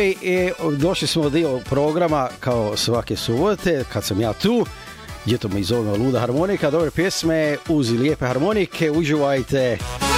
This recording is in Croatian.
moji, došli smo dio programa kao svake subote, kad sam ja tu, gdje to mi zovemo Luda harmonika, dobre pjesme uz lijepe harmonike, uživajte.